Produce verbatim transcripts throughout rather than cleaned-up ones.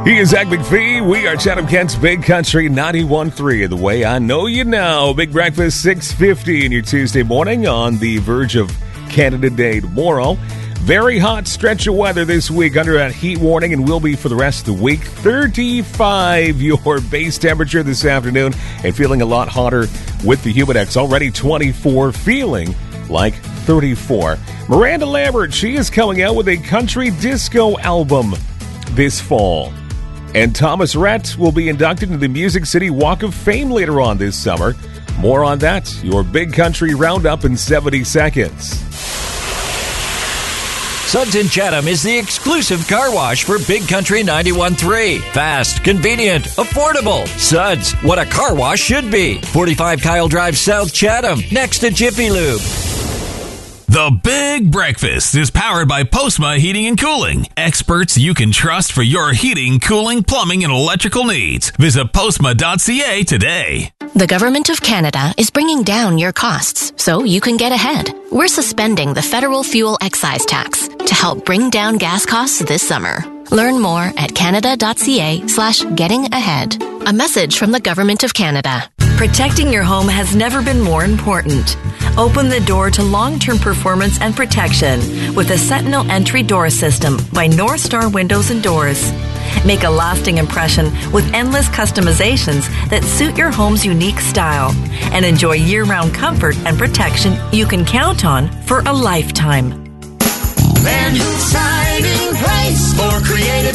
He is Zach McPhee. We are Chatham-Kent's Big Country ninety-one point three. The way I know you now. Big Breakfast six fifty in your Tuesday morning on the verge of Canada Day tomorrow. Very hot stretch of weather this week under that heat warning and will be for the rest of the week. thirty-five your base temperature this afternoon and feeling a lot hotter with the Humidex. Already twenty-four, feeling like thirty-four. Miranda Lambert, she is coming out with a country disco album this fall. And Thomas Rhett will be inducted into the Music City Walk of Fame later on this summer. More on that, your Big Country Roundup in seventy seconds. Suds in Chatham is the exclusive car wash for Big Country ninety-one point three. Fast, convenient, affordable. Suds, what a car wash should be. forty-five Kyle Drive South, Chatham, next to Jiffy Lube. The Big Breakfast is powered by Postma Heating and Cooling. Experts you can trust for your heating, cooling, plumbing, and electrical needs. Visit postma dot c a today. The Government of Canada is bringing down your costs so you can get ahead. We're suspending the federal fuel excise tax to help bring down gas costs this summer. Learn more at canada dot c a slash getting ahead. A message from the Government of Canada. Protecting your home has never been more important. Open the door to long-term performance and protection with the Sentinel Entry Door System by North Star Windows and Doors. Make a lasting impression with endless customizations that suit your home's unique style and enjoy year-round comfort and protection you can count on for a lifetime. Van Hool Siding Place for creative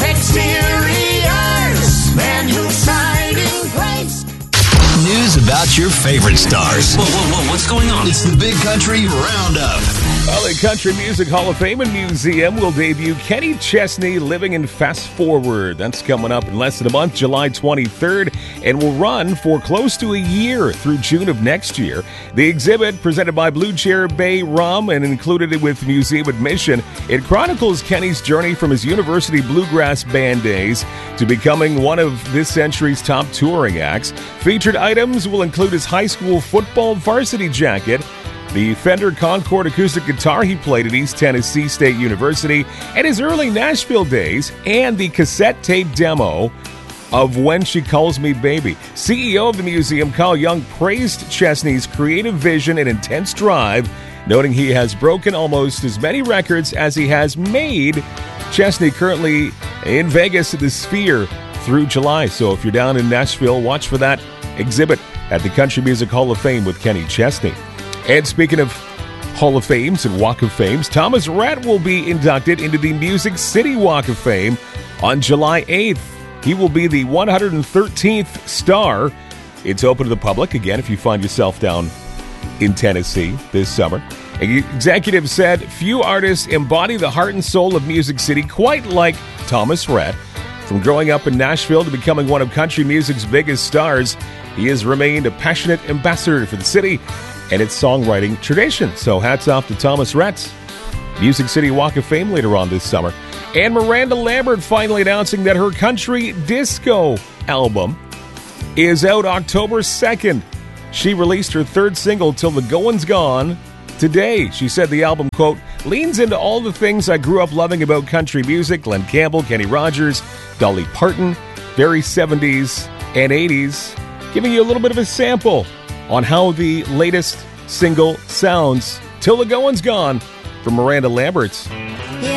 exteriors. Van Hool Siding Place. News about your favorite stars. Whoa, whoa, whoa, what's going on? It's the Big Country Roundup. Well, the Country Music Hall of Fame and Museum will debut Kenny Chesney Living in Fast Forward. That's coming up in less than a month, July twenty-third, and will run for close to a year through June of next year. The exhibit, presented by Blue Chair Bay Rum and included with museum admission, it chronicles Kenny's journey from his university bluegrass band days to becoming one of this century's top touring acts. Featured items will include his high school football varsity jacket, the Fender Concord acoustic guitar he played at East Tennessee State University, and his early Nashville days, and the cassette tape demo of When She Calls Me Baby. C E O of the museum, Kyle Young, praised Chesney's creative vision and intense drive, noting he has broken almost as many records as he has made. Chesney currently in Vegas at the Sphere through July, so if you're down in Nashville, watch for that exhibit at the Country Music Hall of Fame with Kenny Chesney. And speaking of Hall of Fames and Walk of Fames, Thomas Rhett will be inducted into the Music City Walk of Fame on July eighth. He will be the one hundred thirteenth star. It's open to the public, again, if you find yourself down in Tennessee this summer. Executives said few artists embody the heart and soul of Music City quite like Thomas Rhett. From growing up in Nashville to becoming one of country music's biggest stars, he has remained a passionate ambassador for the city and its songwriting tradition. So hats off to Thomas Rhett. Music City Walk of Fame later on this summer. And Miranda Lambert finally announcing that her country disco album is out October second. She released her third single, Till the Goin's Gone, today. She said the album, quote, leans into all the things I grew up loving about country music: Glenn Campbell, Kenny Rogers, Dolly Parton, very seventies and eighties, giving you a little bit of a sample on how the latest single sounds. Till the Goin's Gone from Miranda Lambert.